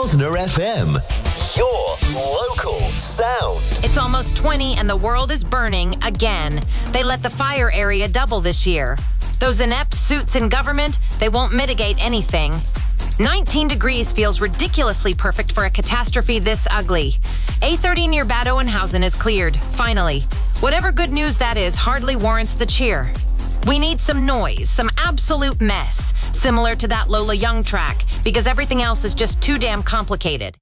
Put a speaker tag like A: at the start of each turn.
A: Osner FM, your local sound.
B: It's almost 20 and the world is burning again. They let the fire area double this year. Those inept suits in government, they won't mitigate anything. 19 degrees feels ridiculously perfect for a catastrophe this ugly. A30 near Bad Oeynhausen is cleared, finally. Whatever good news that is hardly warrants the cheer. We need some noise, some absolute mess, similar to that Lola Young track, because everything else is just too damn complicated.